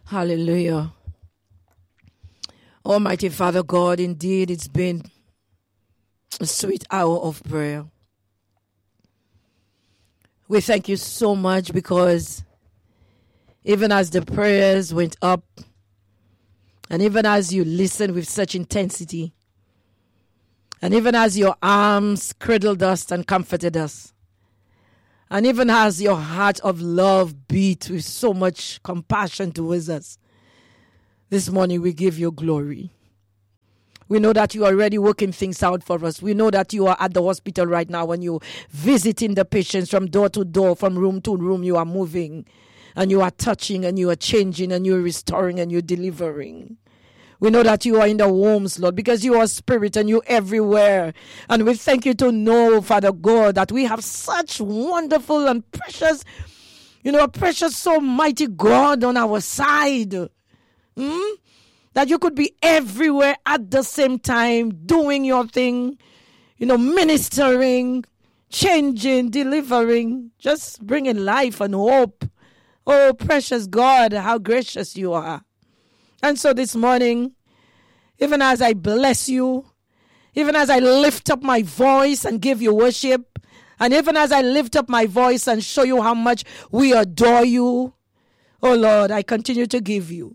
Hallelujah. Almighty Father God, indeed it's been a sweet hour of prayer. We thank you so much because even as the prayers went up and even as you listened with such intensity and even as your arms cradled us and comforted us and even as your heart of love beat with so much compassion towards us, this morning we give you glory. We know that you are already working things out for us. We know that you are at the hospital right now and you're visiting the patients from door to door, from room to room. You are moving and you are touching and you are changing and you're restoring and you're delivering. We know that you are in the homes, Lord, because you are spirit and you're everywhere. And we thank you to know, Father God, that we have such wonderful and precious, precious, so mighty God on our side. That you could be everywhere at the same time, doing your thing, ministering, changing, delivering, just bringing life and hope. Oh, precious God, how gracious you are. And so this morning, even as I bless you, even as I lift up my voice and give you worship, and even as I lift up my voice and show you how much we adore you, oh Lord, I continue to give you.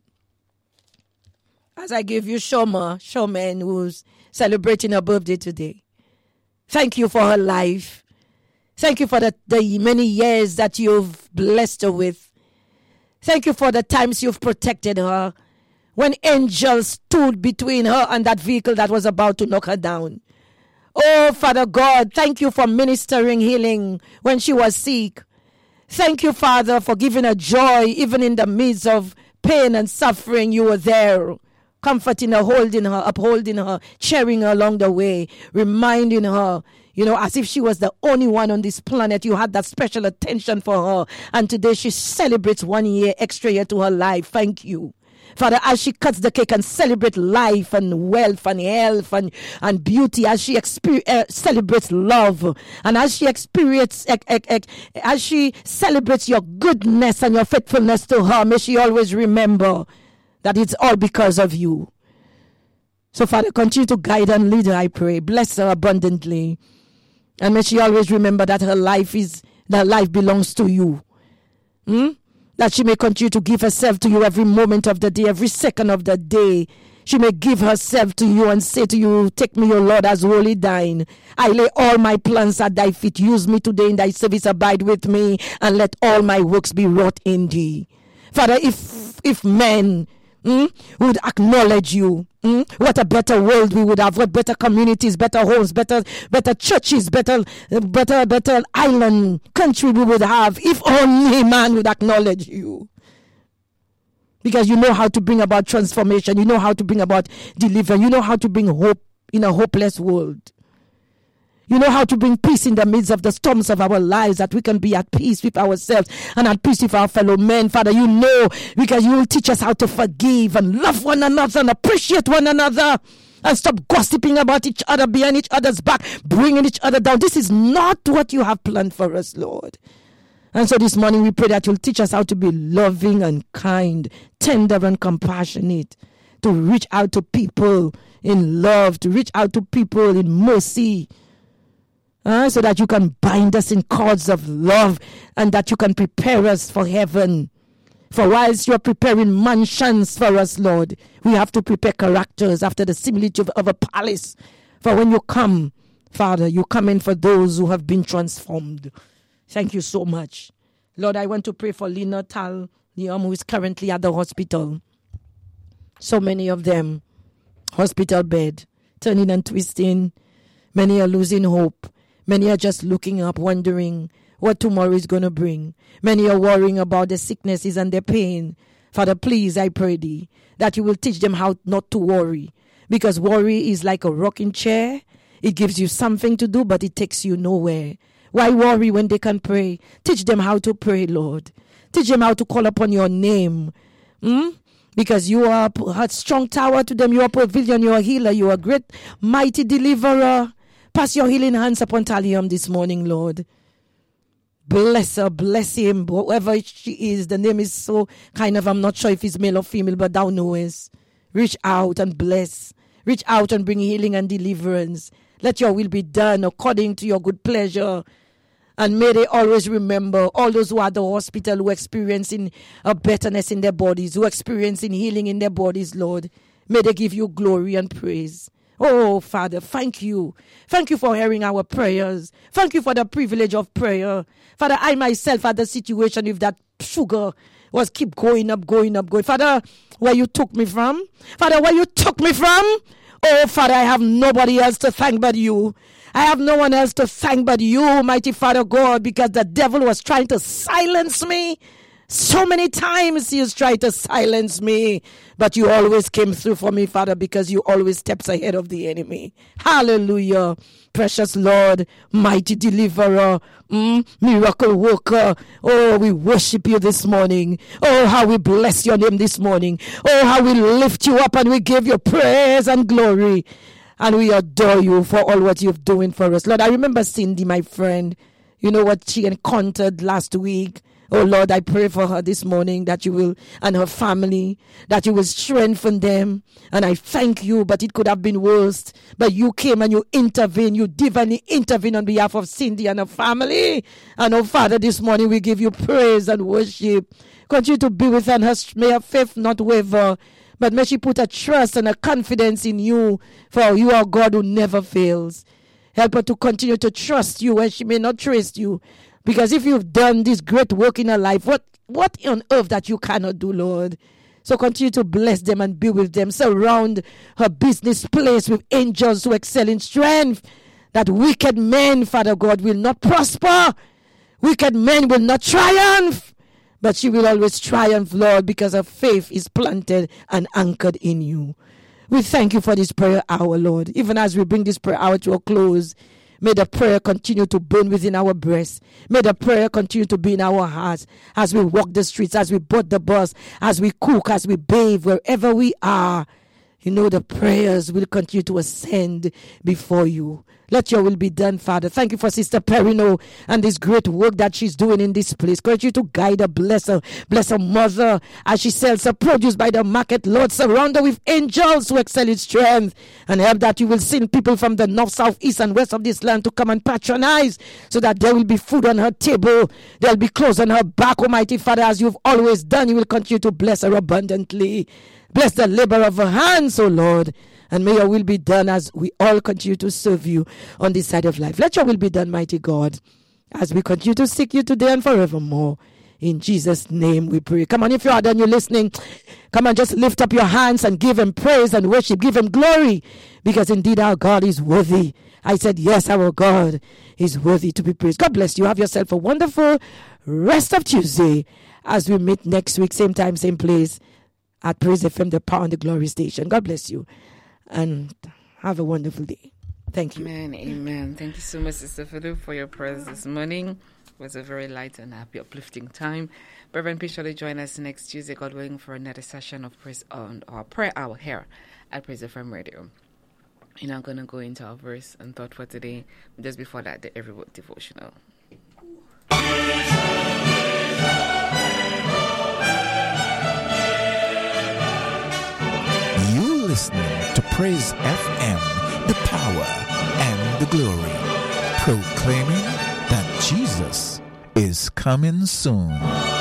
As I give you Showman, who's celebrating her birthday today. Thank you for her life. Thank you for the many years that you've blessed her with. Thank you for the times you've protected her when angels stood between her and that vehicle that was about to knock her down. Oh, Father God, thank you for ministering healing when she was sick. Thank you, Father, for giving her joy even in the midst of pain and suffering. You were there, comforting her, holding her, upholding her, cheering her along the way, reminding her, as if she was the only one on this planet. You had that special attention for her. And today she celebrates 1 year, extra year to her life. Thank you. Father, as she cuts the cake and celebrates life and wealth and health and beauty, as she celebrates love, and as she celebrates your goodness and your faithfulness to her, may she always remember that it's all because of you. So, Father, continue to guide and lead her, I pray. Bless her abundantly. And may she always remember that her life belongs to you. That she may continue to give herself to you every moment of the day, every second of the day. She may give herself to you and say to you, take me, O Lord, as wholly thine. I lay all my plans at thy feet. Use me today in thy service. Abide with me, and let all my works be wrought in thee. Father, if men would acknowledge you, what a better world we would have, what better communities, better homes, better churches, better island country we would have if only man would acknowledge you. Because you know how to bring about transformation, you know how to bring about deliverance, you know how to bring hope in a hopeless world. You know how to bring peace in the midst of the storms of our lives, that we can be at peace with ourselves and at peace with our fellow men. Father, you know, because you will teach us how to forgive and love one another and appreciate one another and stop gossiping about each other behind each other's back, bringing each other down. This is not what you have planned for us, Lord. And so this morning we pray that you'll teach us how to be loving and kind, tender and compassionate, to reach out to people in love, to reach out to people in mercy, so that you can bind us in cords of love and that you can prepare us for heaven. For whilst you are preparing mansions for us, Lord, we have to prepare characters after the similitude of a palace. For when you come, Father, you come in for those who have been transformed. Thank you so much. Lord, I want to pray for Lena Tal Liam, who is currently at the hospital. So many of them, hospital bed, turning and twisting. Many are losing hope. Many are just looking up, wondering what tomorrow is going to bring. Many are worrying about their sicknesses and their pain. Father, please, I pray thee, that you will teach them how not to worry. Because worry is like a rocking chair. It gives you something to do, but it takes you nowhere. Why worry when they can pray? Teach them how to pray, Lord. Teach them how to call upon your name. Because you are a strong tower to them. You are pavilion, you are a healer, you are a great, mighty deliverer. Pass your healing hands upon Talium this morning, Lord. Bless her, bless him, whoever she is. The name is so kind of, I'm not sure if it's male or female, but thou knowest. Reach out and bless. Reach out and bring healing and deliverance. Let your will be done according to your good pleasure. And may they always remember all those who are at the hospital, who are experiencing a betterness in their bodies, who are experiencing healing in their bodies, Lord. May they give you glory and praise. Oh, Father, thank you. Thank you for hearing our prayers. Thank you for the privilege of prayer. Father, I myself had the situation if that sugar was keep going up. Father, where you took me from? Father, Oh, Father, I have nobody else to thank but you. I have no one else to thank but you, mighty Father God, because the devil was trying to silence me. So many times he has tried to silence me, but you always came through for me, Father, because you always steps ahead of the enemy. Hallelujah. Precious Lord, mighty deliverer, miracle worker. Oh, we worship you this morning. Oh, how we bless your name this morning. Oh, how we lift you up and we give you praise and glory. And we adore you for all what you're doing for us. Lord, I remember Cindy, my friend. You know what she encountered last week. Oh, Lord, I pray for her this morning that you will, and her family, that you will strengthen them. And I thank you, but it could have been worse. But you came and you intervened. You divinely intervened on behalf of Cindy and her family. And oh, Father, this morning we give you praise and worship. Continue to be with her, and may her faith not waver. But may she put a trust and a confidence in you, for you are God who never fails. Help her to continue to trust you when she may not trust you. Because if you've done this great work in her life, what on earth that you cannot do, Lord? So continue to bless them and be with them. Surround her business place with angels who excel in strength. That wicked men, Father God, will not prosper. Wicked men will not triumph. But she will always triumph, Lord, because her faith is planted and anchored in you. We thank you for this prayer hour, Lord. Even as we bring this prayer hour to a close, may the prayer continue to burn within our breasts. May the prayer continue to be in our hearts as we walk the streets, as we board the bus, as we cook, as we bathe, wherever we are. You know, the prayers will continue to ascend before you. Let your will be done, Father. Thank you for Sister Perino and this great work that she's doing in this place. Continue to guide her, bless her mother as she sells her produce by the market. Lord, surround her with angels who excel in strength, and help that you will send people from the north, south, east, and west of this land to come and patronize, so that there will be food on her table. There'll be clothes on her back, Almighty Father, as you've always done. You will continue to bless her abundantly. Bless the labor of her hands, O Lord. And may your will be done as we all continue to serve you on this side of life. Let your will be done, mighty God, as we continue to seek you today and forevermore. In Jesus' name we pray. Come on, if you are done, you're listening, come on, just lift up your hands and give him praise and worship. Give him glory, because indeed our God is worthy. I said, yes, our God is worthy to be praised. God bless you. Have yourself a wonderful rest of Tuesday as we meet next week, same time, same place, at Praise FM, the Power and the Glory Station. God bless you. And have a wonderful day. Thank you. Amen. Amen. Thank you so much, Sister Philip, for your prayers this morning. It was a very light and happy, uplifting time. Reverend, please surely join us next Tuesday, God willing, for another session of praise on our prayer hour here at Praise FM Radio. You're now going to go into our verse and thought for today. Just before that, the every word devotional. You're listening to Praise FM, the power and the glory, proclaiming that Jesus is coming soon.